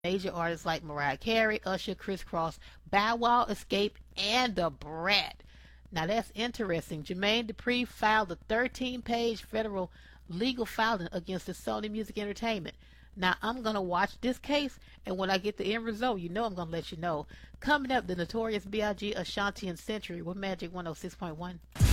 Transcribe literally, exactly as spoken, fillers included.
major artists like Mariah Carey, Usher, Chris Cross, Bow Wow, Escape, and The Brat. Now that's interesting. Jermaine Dupri filed a thirteen-page federal legal filing against the Sony Music Entertainment. Now I'm gonna watch this case, and when I get the end result, you know I'm gonna let you know. Coming up, the Notorious B I G, Ashanti, and Century with Magic one oh six point one.